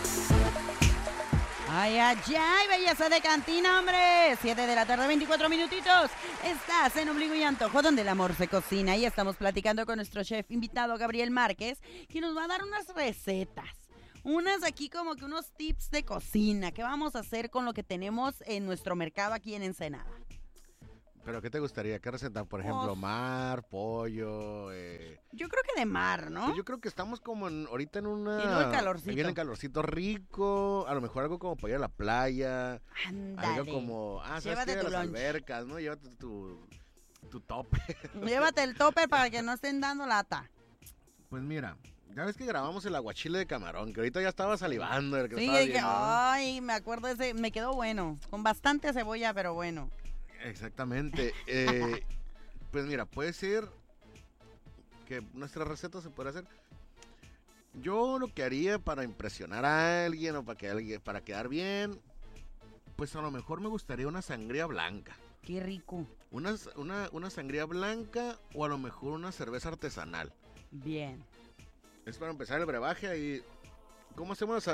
Ay, ay, ay, belleza de cantina, hombre. 7 de la tarde, 24 minutitos. Estás en Ombligo y Antojo, donde el amor se cocina. Y estamos platicando con nuestro chef invitado, Gabriel Márquez, que nos va a dar unas recetas. Unas aquí como que unos tips de cocina. ¿Qué vamos a hacer con lo que tenemos en nuestro mercado aquí en Ensenada? ¿Pero qué te gustaría? ¿Qué receta? Por ejemplo, mar, pollo. Yo creo que de mar, ¿no? Pues yo creo que estamos como ahorita en una. Y luego el calorcito. Viene el calorcito rico. A lo mejor algo como para ir a la playa. Ándale. Algo como. ¿Sabes Llévate qué? tu De las lunch. albercas, ¿no? Llévate tu tope. Llévate el topper para que no estén dando lata. Pues mira, ya ves que grabamos el aguachile de camarón, que ahorita ya estaba salivando. El que Sí, estaba dije, viendo, ¿no? ay, me acuerdo ese, me quedó bueno. Con bastante cebolla, pero bueno. Exactamente. Pues mira, puede ser que nuestra receta se puede hacer. Yo lo que haría para impresionar a alguien o para quedar bien, pues a lo mejor me gustaría una sangría blanca. Qué rico. Una sangría blanca o a lo mejor una cerveza artesanal. Bien. Es para empezar el brebaje ahí. ¿Cómo hacemos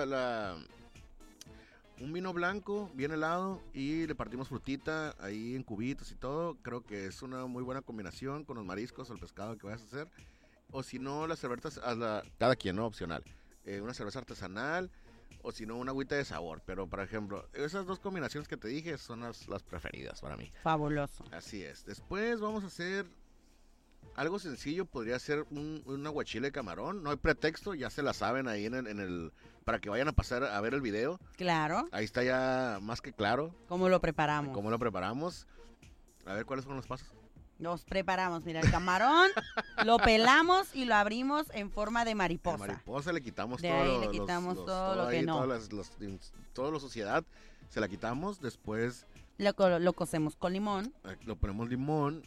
un vino blanco bien helado y le partimos frutita ahí en cubitos y todo? Creo que es una muy buena combinación con los mariscos o el pescado que vayas a hacer. O si no, las cervezas, cada quien, ¿no? Opcional. Una cerveza artesanal o si no, una agüita de sabor. Pero, por ejemplo, esas dos combinaciones que te dije son las preferidas para mí. Fabuloso. Así es. Después vamos a hacer algo sencillo, podría ser un aguachile de camarón. No hay pretexto, ya se la saben ahí en el para que vayan a pasar a ver el video. Claro. Ahí está ya más que claro ¿Cómo lo preparamos? cómo lo preparamos. A ver, ¿cuáles fueron los pasos? Los preparamos. Mira, el camarón lo pelamos y lo abrimos en forma de La mariposa. mariposa le quitamos De todo ahí le quitamos todo lo que no. Toda la suciedad se la quitamos. Después Lo cocemos con limón. lo ponemos limón.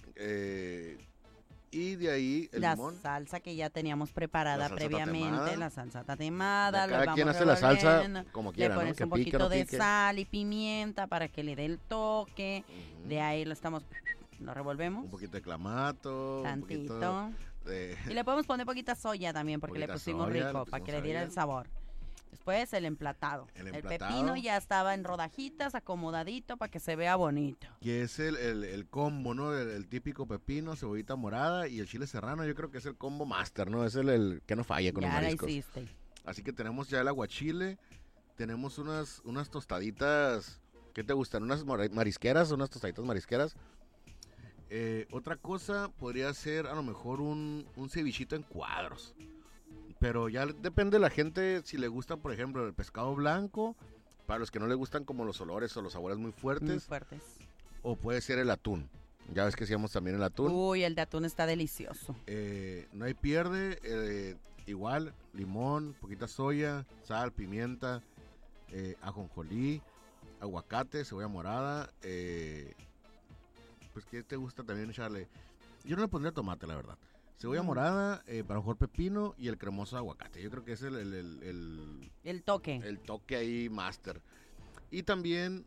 Y de ahí el La limón. salsa que ya teníamos preparada La salsa previamente, tatemada. la salsa tatemada, lo Cada vamos quien hace la salsa revolviendo. como Le quiera, ¿no? pones Que un pique, poquito no de pique. sal y pimienta para que le dé el toque. Ujú. De ahí lo revolvemos Un poquito de clamato, un poquito tantito. de... Y le podemos poner poquita soya también porque le Poquita pusimos soya, rico le para que pusimos le diera soya. el sabor. Después el emplatado. El El emplatado. pepino ya estaba en rodajitas, acomodadito para que se vea bonito. Que es el combo, ¿no? El típico pepino, cebollita morada y el chile serrano. Yo creo que es el combo master, ¿no? Es el que no falla con los Ya la mariscos. hiciste. Así que tenemos ya el aguachile. Tenemos unas tostaditas. ¿Qué te gustan? Unas marisqueras, unas tostaditas marisqueras. Otra cosa podría ser a lo mejor un cevichito en cuadros. Pero ya depende de la gente si le gusta, por ejemplo, el pescado blanco. Para los que no les gustan como los olores o los sabores muy Muy fuertes. fuertes. O puede ser el atún. Ya ves que hacíamos también el atún. Uy, el de atún está delicioso. No hay pierde. Igual, limón, poquita soya, sal, pimienta, ajonjolí, aguacate, cebolla morada. Pues, ¿qué te gusta también echarle? Yo no le pondría tomate, la verdad. Cebolla morada, para mejor pepino y el cremoso de aguacate. Yo creo que es El toque. el toque ahí master. Y también,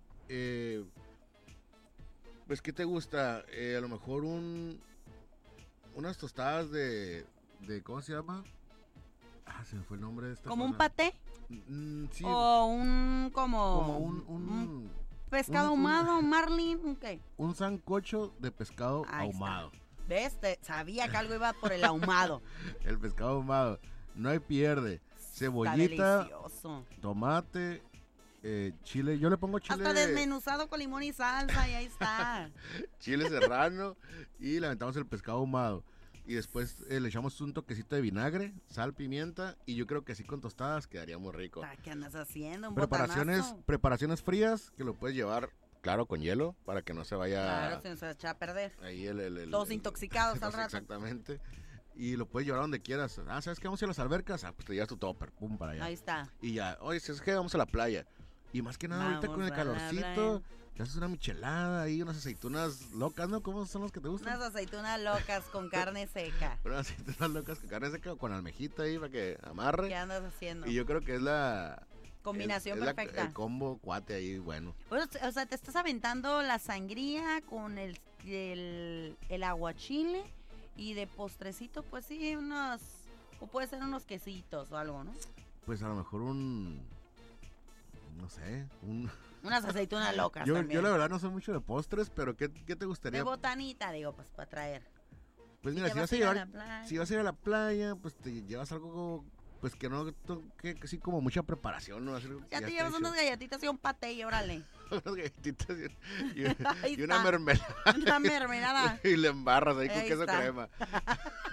pues, ¿qué te gusta? A lo mejor unas tostadas de, ¿cómo se llama? Se me fue el nombre de esta ¿Como un cosa. paté? Sí, ¿O un como un pescado un- ahumado, marlin? ¿Qué? un sancocho de pescado Ahí está. ahumado. ¿Ves? Sabía que algo iba por el ahumado. El pescado ahumado. No hay pierde. Está Cebollita, delicioso. tomate, chile. Yo le pongo chile, Hasta desmenuzado con limón y salsa y ahí está. chile serrano y le aventamos el pescado ahumado. Y después le echamos un toquecito de vinagre, sal, pimienta. Y yo creo que así con tostadas quedaría muy rico. ¿Qué andas haciendo? ¿Un Preparaciones, botanazo? preparaciones frías que lo puedes llevar, claro, con hielo para que no se vaya Claro, se nos echa a perder. ahí Todos intoxicados al rato. Exactamente. Y lo puedes llevar a donde quieras. ¿Sabes qué? Vamos a ir a las albercas. Pues te llevas tu topper, pum, para allá. Ahí está. Y ya, oye, ¿sabes qué? Vamos a la playa. Y más que nada, ahorita Vamos con el a la calorcito, playa. te haces una michelada ahí, unas aceitunas locas, ¿no? ¿Cómo son las que te gustan? Unas aceitunas locas con carne seca. Unas aceitunas locas con carne seca o con almejita ahí para que amarre. ¿Qué andas haciendo? Y yo creo que es la... Combinación es perfecta. el combo cuate ahí, bueno. O sea, te estás aventando la sangría con el aguachile y de postrecito, pues sí, o puede ser unos quesitos o algo, ¿no? Pues a lo mejor no sé, Unas aceitunas locas yo también. la verdad no soy mucho de postres, pero ¿qué te De gustaría? botanita, digo, pues para traer. Pues Y mira, te si vas vas a a ir a llevar, la playa. si vas a ir a la playa, pues te llevas algo como, pues que no toque así como mucha preparación, ¿no? Hacer algo que Ya te esté llevas hecho. unas galletitas y un paté y órale. Unas galletitas Ahí y una está. mermelada Una mermelada. y le embarras ahí con Ahí queso está. crema.